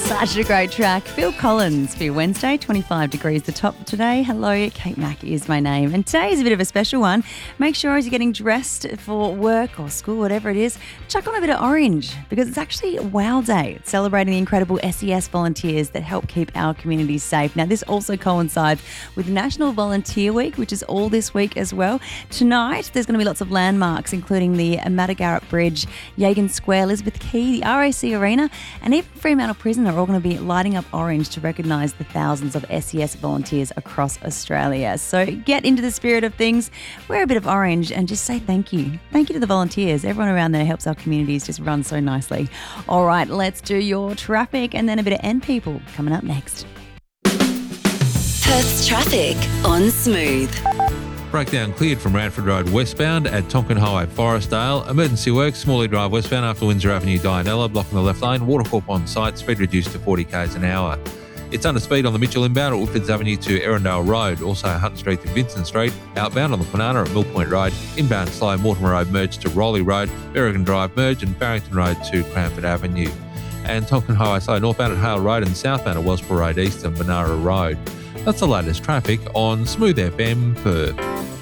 Such a great track. Phil Collins for your Wednesday, 25 degrees the top today. Hello, Kate Mack is my name. And today is a bit of a special one. Make sure as you're getting dressed for work or school, whatever it is, chuck on a bit of orange because it's actually Wow Day. It's celebrating the incredible SES volunteers that help keep our communities safe. Now, this also coincides with National Volunteer Week, which is all this week as well. Tonight, there's going to be lots of landmarks, including the Madagarrett Bridge, Yagan Square, Elizabeth Quay, the RAC Arena, and even Fremantle Prison are all going to be lighting up orange to recognise the thousands of SES volunteers across Australia. So get into the spirit of things, wear a bit of orange and just say thank you. Thank you to the volunteers. Everyone around there helps our communities just run so nicely. All right, let's do your traffic and then a bit of N People coming up next. Perth's traffic on Smooth. Breakdown cleared from Radford Road westbound at Tonkin Highway, Forestdale. Emergency works, Smalley Drive westbound after Windsor Avenue, Dianella, blocking the left lane. Watercorp on site, speed reduced to 40 k's an hour. It's under speed on the Mitchell inbound at Whitfords Avenue to Erindale Road. Also Hutton Street to Vincent Street. Outbound on the Kwinana at Mill Point Road. Inbound slow, Mortimer Road merged to Rowley Road. Berrigan Drive merge and Barrington Road to Cranford Avenue. And Tonkin Highway slow northbound at Hale Road and southbound at Wellsborough Road east and Benara Road. That's the latest traffic on Smooth FM Perth.